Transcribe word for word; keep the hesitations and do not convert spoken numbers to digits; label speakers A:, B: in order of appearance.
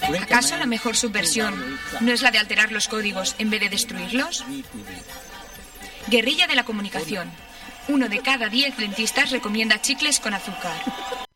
A: ¿Acaso la mejor subversión no es la de alterar los códigos en vez de destruirlos? Guerrilla de la comunicación. Uno de cada diez dentistas recomienda chicles con azúcar.